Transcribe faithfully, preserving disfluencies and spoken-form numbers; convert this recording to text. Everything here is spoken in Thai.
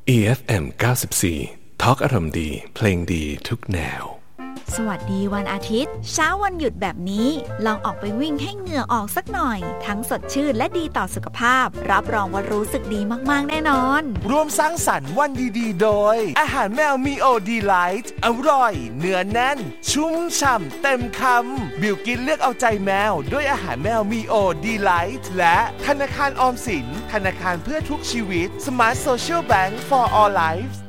อี เอฟ เอ็ม เก้าสิบสี่ Talk อารมณ์ดีเพลงดีทุกแนวสวัสดีวันอาทิตย์เช้าวันหยุดแบบนี้ลองออกไปวิ่งให้เหงื่อออกสักหน่อยทั้งสดชื่นและดีต่อสุขภาพรับรองว่ารู้สึกดีมากๆแน่นอนร่วมสร้างสรรค์วันดีๆโดยอาหารแมวมีโอดีไลท์อร่อยเนื้อแน่นชุ่มฉ่ำเต็มคำบิวกินเลือกเอาใจแมวด้วยอาหารแมวมีโอดีไลท์และธนาคารออมสินธนาคารเพื่อทุกชีวิต Smart Social Bank for All Lives